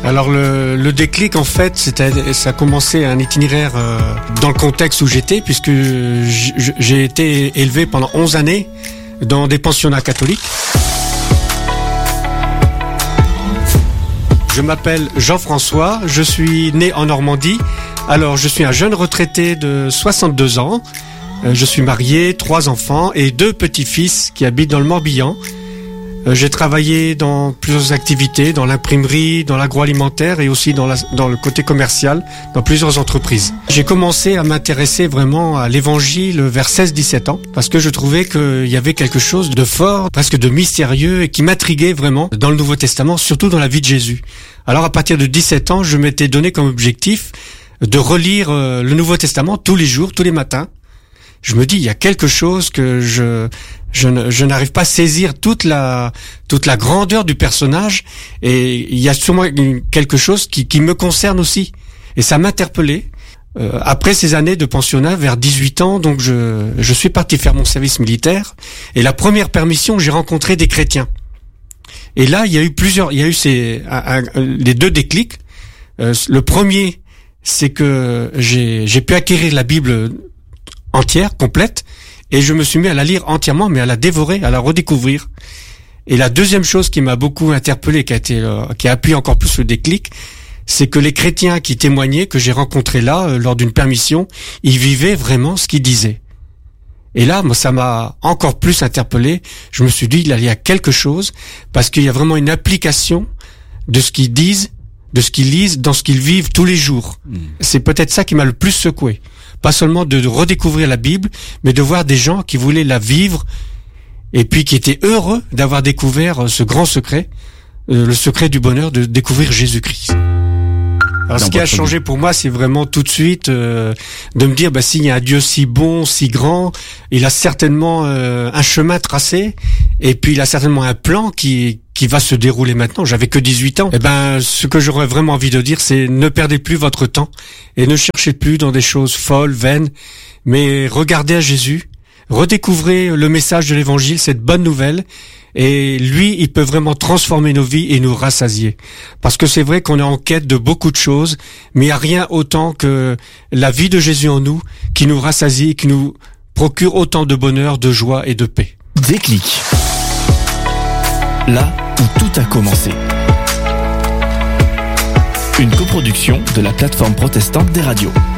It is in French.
Alors le déclic en fait, ça a commencé un itinéraire dans le contexte où j'étais, puisque j'ai été élevé pendant 11 années dans des pensionnats catholiques. Je m'appelle Jean-François, je suis né en Normandie. Alors je suis un jeune retraité de 62 ans. Je suis marié, 3 enfants et 2 petits-fils qui habitent dans le Morbihan. J'ai travaillé dans plusieurs activités, dans l'imprimerie, dans l'agroalimentaire et aussi dans le côté commercial, dans plusieurs entreprises. J'ai commencé à m'intéresser vraiment à l'évangile vers 16-17 ans, parce que je trouvais qu'il y avait quelque chose de fort, presque de mystérieux et qui m'intriguait vraiment dans le Nouveau Testament, surtout dans la vie de Jésus. Alors à partir de 17 ans, je m'étais donné comme objectif de relire le Nouveau Testament tous les jours, tous les matins. Je me dis, il y a quelque chose que je n'arrive pas à saisir toute la grandeur du personnage, et il y a sûrement quelque chose qui me concerne aussi. Et ça m'interpellait. Après ces années de pensionnat, vers 18 ans, donc je suis parti faire mon service militaire, et la première permission, j'ai rencontré des chrétiens. Et là, il y a eu les 2 déclics. Le premier, c'est que j'ai pu acquérir la Bible entière, complète, et je me suis mis à la lire entièrement, mais à la dévorer, à la redécouvrir. Et la deuxième chose qui m'a beaucoup interpellé, qui a appuyé encore plus le déclic, c'est que les chrétiens qui témoignaient, que j'ai rencontrés là, lors d'une permission, ils vivaient vraiment ce qu'ils disaient. Et là, moi, ça m'a encore plus interpellé. Je me suis dit, il y a quelque chose, parce qu'il y a vraiment une application de ce qu'ils disent, de ce qu'ils lisent, dans ce qu'ils vivent tous les jours. C'est peut-être ça qui m'a le plus secoué. Pas seulement de redécouvrir la Bible, mais de voir des gens qui voulaient la vivre et puis qui étaient heureux d'avoir découvert ce grand secret, le secret du bonheur de découvrir Jésus-Christ. Alors ce qui a changé pour moi, c'est vraiment tout de suite de me dire, s'il y a un Dieu si bon, si grand, il a certainement un chemin tracé, et puis il a certainement un plan qui va se dérouler maintenant. J'avais que 18 ans. Ce que j'aurais vraiment envie de dire, c'est ne perdez plus votre temps et ne cherchez plus dans des choses folles, vaines, mais regardez à Jésus, redécouvrez le message de l'évangile, cette bonne nouvelle, et lui, il peut vraiment transformer nos vies et nous rassasier. Parce que c'est vrai qu'on est en quête de beaucoup de choses, mais il n'y a rien autant que la vie de Jésus en nous qui nous rassasie, qui nous procure autant de bonheur, de joie et de paix. Déclic. Là où tout a commencé. Une coproduction de la plateforme protestante des radios.